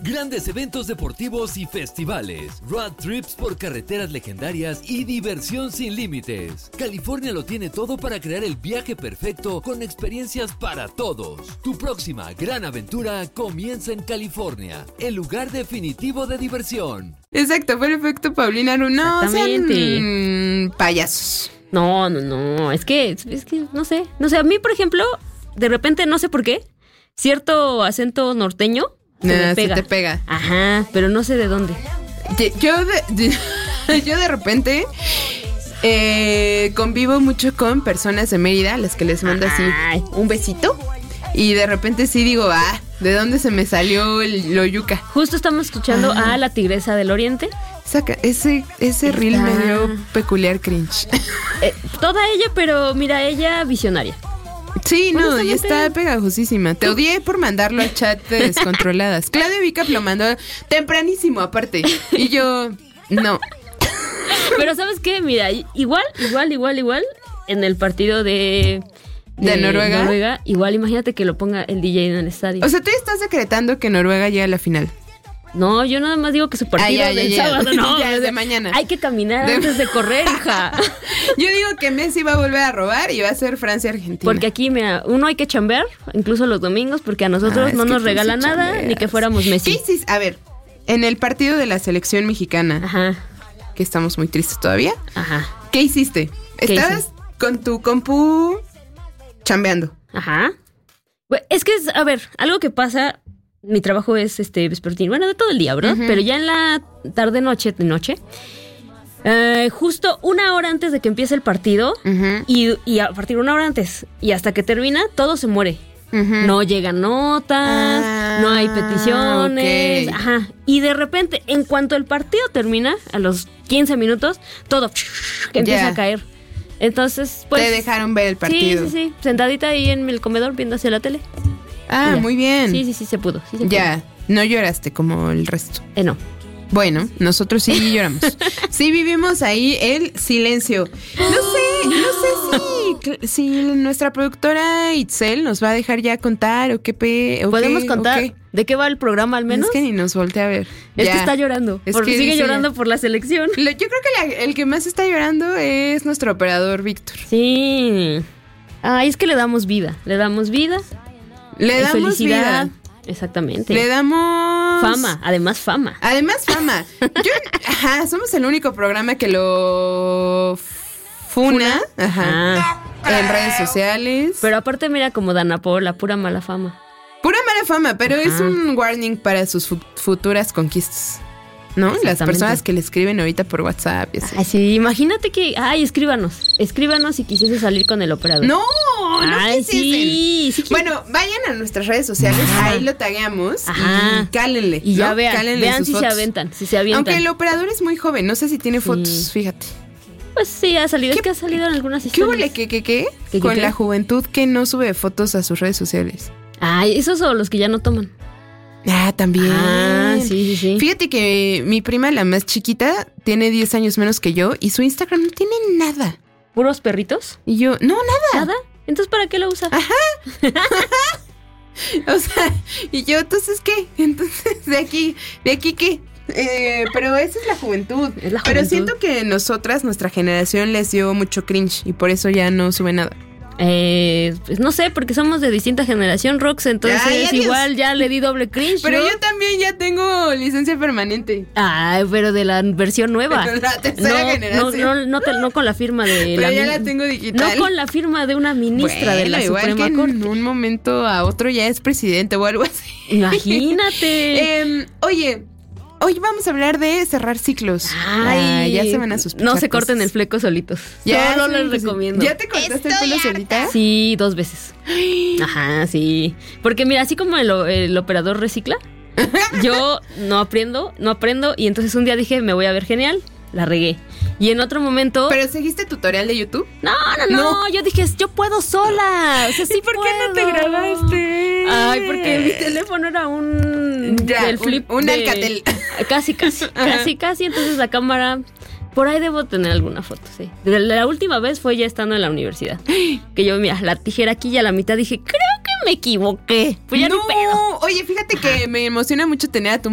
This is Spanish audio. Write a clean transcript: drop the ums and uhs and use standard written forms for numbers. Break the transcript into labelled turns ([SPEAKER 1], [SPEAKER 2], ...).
[SPEAKER 1] Grandes eventos deportivos y festivales, road trips por carreteras legendarias y diversión sin límites. California lo tiene todo para crear el viaje perfecto con experiencias para todos. Tu próxima gran aventura comienza en California, el lugar definitivo de diversión.
[SPEAKER 2] Exacto, fue el efecto Paulina Rubio. No sean payasos.
[SPEAKER 3] No, es que no sé, a mí por ejemplo, de repente no sé por qué, cierto acento norteño se te pega. Ajá, pero no sé de dónde.
[SPEAKER 2] Yo de repente convivo mucho con personas de Mérida, a las que les mando así un besito. Y de repente sí digo, ¿de dónde se me salió lo yuca?
[SPEAKER 3] Justo estamos escuchando a La Tigresa del Oriente.
[SPEAKER 2] Saca, ese reel me dio peculiar cringe.
[SPEAKER 3] Toda ella, pero mira, ella visionaria.
[SPEAKER 2] Sí, no, y está pegajosísima. Te odié por mandarlo al chat de Descontroladas. Claudia Vicap lo mandó tempranísimo, aparte. Y yo, no.
[SPEAKER 3] Pero ¿sabes qué? Mira, igual, en el partido de Noruega, igual imagínate que lo ponga el DJ en el estadio.
[SPEAKER 2] O sea, tú estás decretando que Noruega llega a la final.
[SPEAKER 3] No, yo nada más digo que su partido del sábado, no,
[SPEAKER 2] ya es de mañana.
[SPEAKER 3] Hay que caminar antes de correr, hija.
[SPEAKER 2] Yo digo que Messi va a volver a robar y va a ser Francia-Argentina.
[SPEAKER 3] Porque aquí, mira, uno hay que chambear, incluso los domingos, porque a nosotros no nos regala nada, chambeas. Ni que fuéramos Messi.
[SPEAKER 2] ¿Qué hiciste? A ver, en el partido de la selección mexicana, que estamos muy tristes todavía, ¿qué hiciste? Estabas con tu compu chambeando.
[SPEAKER 3] Es que, a ver, algo que pasa... Mi trabajo es vespertino, bueno, de todo el día, ¿verdad? Pero ya en la tarde-noche, justo una hora antes de que empiece el partido, y a partir de una hora antes y hasta que termina, todo se muere. No llegan notas, no hay peticiones, y de repente, en cuanto el partido termina, a los 15 minutos, todo empieza a caer. Entonces, pues...
[SPEAKER 2] Te dejaron ver el partido.
[SPEAKER 3] Sí, sentadita ahí en el comedor viendo hacia la tele.
[SPEAKER 2] Muy bien.
[SPEAKER 3] Sí, se pudo.
[SPEAKER 2] Ya, no lloraste como el resto.
[SPEAKER 3] No.
[SPEAKER 2] Bueno, nosotros sí lloramos. Sí vivimos ahí el silencio. No sé si nuestra productora Itzel nos va a dejar ya contar o qué.
[SPEAKER 3] ¿Podemos contar de qué va el programa al menos?
[SPEAKER 2] Es que ni nos voltea a ver.
[SPEAKER 3] Es que está llorando. Porque sigue llorando por la selección.
[SPEAKER 2] Yo creo que el que más está llorando es nuestro operador Víctor.
[SPEAKER 3] Sí. Es que le damos vida. Le damos vida.
[SPEAKER 2] Le damos
[SPEAKER 3] felicidad.
[SPEAKER 2] Vida.
[SPEAKER 3] Exactamente.
[SPEAKER 2] Le damos...
[SPEAKER 3] Fama.
[SPEAKER 2] Somos el único programa que lo funa. En redes sociales.
[SPEAKER 3] Pero aparte mira como Dana Paola, pura mala fama.
[SPEAKER 2] Pero es un warning para sus futuras conquistas. ¿No? Las personas que le escriben ahorita por WhatsApp y así.
[SPEAKER 3] Sí, imagínate que... Escríbanos si quisiese salir con el operador.
[SPEAKER 2] No quisiesen.
[SPEAKER 3] Sí.
[SPEAKER 2] Bueno, vayan a nuestras redes sociales, ahí lo tagueamos y cálenle.
[SPEAKER 3] Y ya vean si se avientan.
[SPEAKER 2] Aunque el operador es muy joven, no sé si tiene fotos, fíjate.
[SPEAKER 3] Pues sí, ha salido, es que ha salido en algunas historias.
[SPEAKER 2] ¿Qué? Con la juventud que no sube fotos a sus redes sociales.
[SPEAKER 3] Esos son los que ya no toman.
[SPEAKER 2] También.
[SPEAKER 3] Sí.
[SPEAKER 2] Fíjate que mi prima, la más chiquita, tiene 10 años menos que yo y su Instagram no tiene nada.
[SPEAKER 3] ¿Puros perritos?
[SPEAKER 2] Y yo, no, nada.
[SPEAKER 3] ¿Nada? ¿Entonces para qué lo usa?
[SPEAKER 2] O sea, y yo, ¿entonces qué? Entonces, ¿de aquí qué? Pero esa es la juventud. Pero siento que nuestra generación les dio mucho cringe y por eso ya no sube nada.
[SPEAKER 3] Pues no sé, porque somos de distinta generación, Rox, entonces igual ya le di doble cringe.
[SPEAKER 2] Pero yo también ya tengo licencia permanente.
[SPEAKER 3] Pero de la versión nueva.
[SPEAKER 2] Pero la tercera generación.
[SPEAKER 3] No con la firma de
[SPEAKER 2] pero ya la tengo digital.
[SPEAKER 3] No con la firma de una ministra de la Suprema Corte.
[SPEAKER 2] En un momento a otro ya es presidente o algo así.
[SPEAKER 3] Imagínate.
[SPEAKER 2] Oye, hoy vamos a hablar de cerrar ciclos. Ya se van a sospechar.
[SPEAKER 3] No se corten el fleco solitos. Solo les recomiendo.
[SPEAKER 2] ¿Ya te cortaste el pelo solita?
[SPEAKER 3] Sí, 2 veces. Sí. Porque mira, así como el operador recicla, yo no aprendo y entonces un día dije, me voy a ver genial. La regué. Y en otro momento...
[SPEAKER 2] ¿Pero seguiste tutorial de YouTube?
[SPEAKER 3] No. Yo dije, yo puedo sola. O sea, sí.
[SPEAKER 2] ¿Y por qué no te grabaste?
[SPEAKER 3] Porque mi teléfono era del flip.
[SPEAKER 2] Un Alcatel.
[SPEAKER 3] Casi. Entonces la cámara... Por ahí debo tener alguna foto, sí. La última vez fue ya estando en la universidad. Que yo, mira, la tijera aquí y a la mitad dije, creo que me equivoqué. Pues ya no pedo.
[SPEAKER 2] Oye, fíjate que me emociona mucho tener a tu